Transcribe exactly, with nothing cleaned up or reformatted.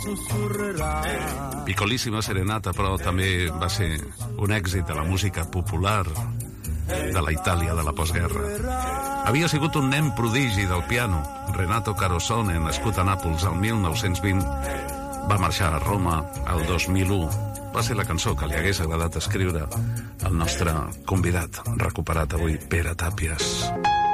Piccolissima Serenata, però també va ser un èxit de la música popular de la Itàlia de la postguerra. Havia sigut un nen prodigi del piano. Renato Carosone, nascut a Nàpols el mil nou-cents vint, va marxar a Roma el dos mil u. Va ser la cançó que li hagués agradat escriure al nostre convidat, recuperat avui, Pere Tàpies.